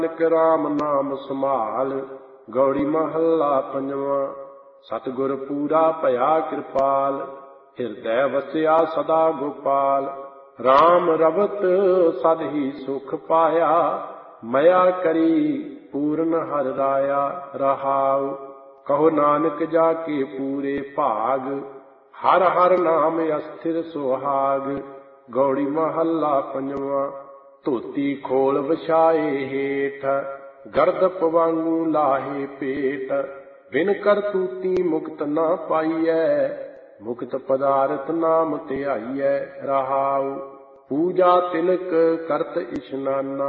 ਨਾਨਕ ਰਾਮ ਨਾਮ ਸੰਭਾਲ। ਗੌੜੀ ਮਹੱਲਾ ਪੰਜਵਾਂ। ਸਤਿਗੁਰ ਪੂਰਾ ਭਇਆ ਕਿਰਪਾਲ, ਹਿਰਦੈ ਵਸਿਆ ਸਦਾ ਗੋਪਾਲ। ਰਾਮ ਰਵਤ ਸਦ ਹੀ ਸੁਖ ਪਾਇਆ, ਮਇਆ ਕਰੀ ਪੂਰਨ ਹਰਿ ਰਾਇਆ। ਰਹਾਉ ਕਹੋ ਨਾਨਕ ਜਾ ਕੇ ਪੂਰੇ ਭਾਗ, ਹਰਿ ਹਰਿ ਨਾਮ ਅਸਥਿਰ ਸੁਹਾਗ। ਗੌੜੀ ਮਹੱਲਾ ਪੰਜਵਾਂ। ਧੋਤੀ ਖੋਲ ਵਿਛਾਏ ਹੇਠ, ਗਰਦਪ ਵਾਂਗੂ ਲਾਹੇ ਪੇਟ। ਬਿਨ ਕਰਤੂਤੀ ਮੁਕਤ ਨਾ ਪਾਈਐ, ਮੁਕਤ ਪਦਾਰਥ ਨਾਮ ਧਿਆਈਐ। ਰਹਾਉ ਪੂਜਾ ਤਿਲਕ ਕਰਤ ਇਸ਼ਨਾਨਾ,